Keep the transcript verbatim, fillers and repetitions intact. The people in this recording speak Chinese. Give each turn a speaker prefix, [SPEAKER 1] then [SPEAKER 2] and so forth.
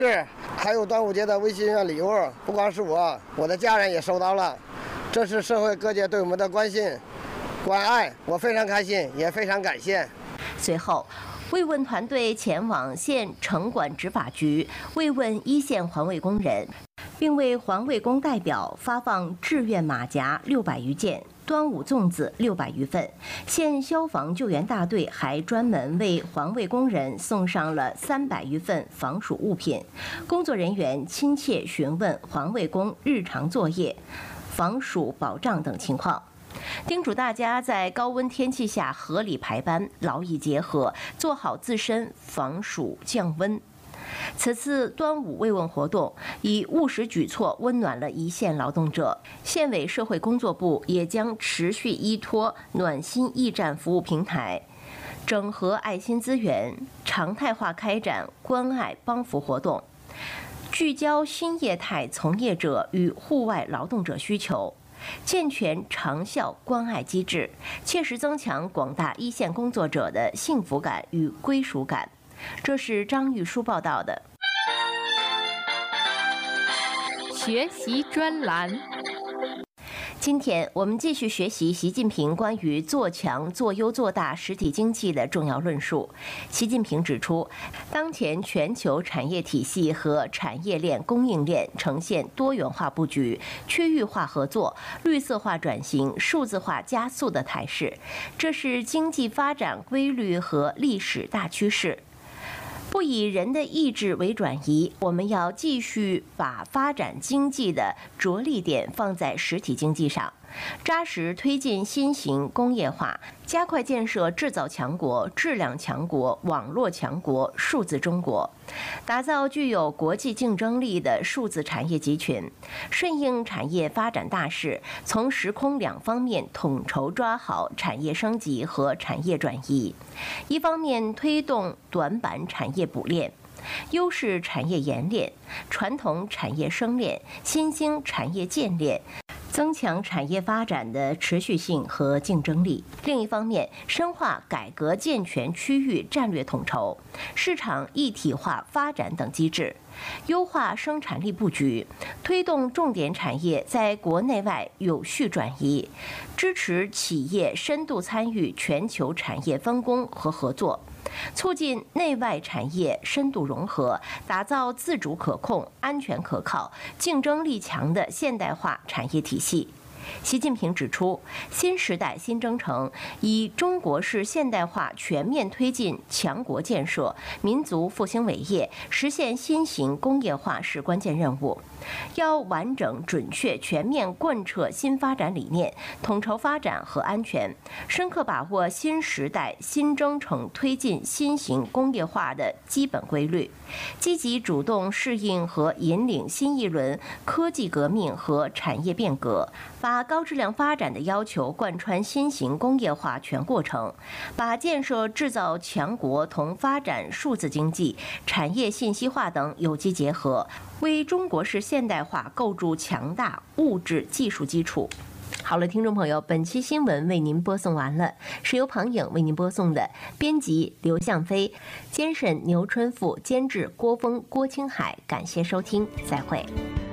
[SPEAKER 1] 是，还有端午节的微信上礼物，不光是我，我的家人也收到了。这是社会各界对我们的关心、关爱，我非常开心，也非常感谢。
[SPEAKER 2] 随后，慰问团队前往县城管执法局慰问一线环卫工人，并为环卫工代表发放志愿马甲六百余件。端午粽子六百余份，县消防救援大队还专门为环卫工人送上了三百余份防暑物品。工作人员亲切询问环卫工日常作业、防暑保障等情况，叮嘱大家在高温天气下合理排班，劳逸结合，做好自身防暑降温。此次端午慰问活动以务实举措温暖了一线劳动者，县委社会工作部也将持续依托暖心驿站服务平台，整合爱心资源，常态化开展关爱帮扶活动，聚焦新业态从业者与户外劳动者需求，健全长效关爱机制，切实增强广大一线工作者的幸福感与归属感。这是张玉书报道的。
[SPEAKER 3] 学习专栏。
[SPEAKER 2] 今天我们继续学习习近平关于做强、做优、做大实体经济的重要论述。习近平指出，当前全球产业体系和产业链、供应链呈现多元化布局、区域化合作、绿色化转型、数字化加速的态势，这是经济发展规律和历史大趋势。不以人的意志为转移，我们要继续把发展经济的着力点放在实体经济上，扎实推进新型工业化，加快建设制造强国、质量强国、网络强国、数字中国，打造具有国际竞争力的数字产业集群，顺应产业发展大势，从时空两方面统筹抓好产业升级和产业转移。一方面推动短板产业补链、优势产业研炼、传统产业生炼、新兴产业建炼，增强产业发展的持续性和竞争力。另一方面，深化改革健全区域战略统筹、市场一体化发展等机制，优化生产力布局，推动重点产业在国内外有序转移，支持企业深度参与全球产业分工和合作，促进内外产业深度融合，打造自主可控、安全可靠、竞争力强的现代化产业体系。习近平指出，新时代新征程以中国式现代化全面推进强国建设、民族复兴伟业，实现新型工业化是关键任务。要完整、准确、全面贯彻新发展理念，统筹发展和安全，深刻把握新时代新征程推进新型工业化的基本规律，积极主动适应和引领新一轮科技革命和产业变革，把高质量发展的要求贯穿新型工业化全过程，把建设制造强国同发展数字经济、产业信息化等有机结合，为中国式现代化构筑强大物质技术基础。好了，听众朋友，本期新闻为您播送完了，是由庞颖为您播送的，编辑刘向飞，监审牛春富，监制郭峰、郭青海，感谢收听，再会。